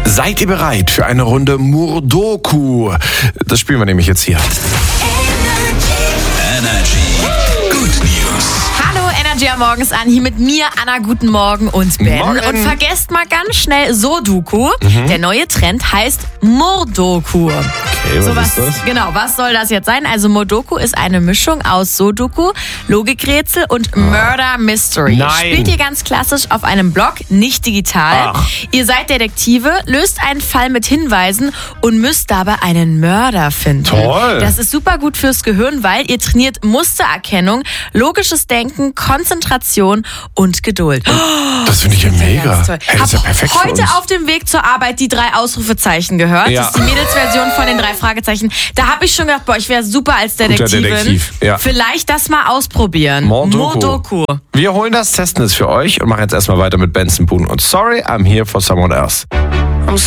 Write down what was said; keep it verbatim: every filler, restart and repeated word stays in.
Seid ihr bereit für eine Runde Murdoku? Das spielen wir nämlich jetzt hier. Energy. Good News. Hallo, Energy am Morgens an. Hier mit mir, Anna, guten Morgen und Ben. Morgen. Und vergesst mal ganz schnell Sudoku. Mhm. Der neue Trend heißt Murdoku. Okay, was so, was, ist das? Genau, was soll das jetzt sein? Also Murdoku ist eine Mischung aus Sudoku, Logikrätsel und Murder Mystery. Nein. Spielt ihr ganz klassisch auf einem Blog, nicht digital. Ach. Ihr seid Detektive, löst einen Fall mit Hinweisen und müsst dabei einen Mörder finden. Toll. Das ist super gut fürs Gehirn, weil ihr trainiert Mustererkennung, logisches Denken, Konzentration und Geduld. Das finde ich ja mega. Ganz toll. Ey, das ist ja Hab perfekt für heute uns. auf dem Weg zur Arbeit die drei Ausrufezeichen gehört. Ja. Das ist die Mädelsversion von den drei Fragezeichen. Da habe ich schon gedacht, boah, ich wäre super als Detektivin. Detektiv, ja. Vielleicht das mal ausprobieren. Murdoku. Murdoku. Wir holen das, testen es für euch und machen jetzt erstmal weiter mit Benson Boone und Sorry, I'm Here for Someone Else.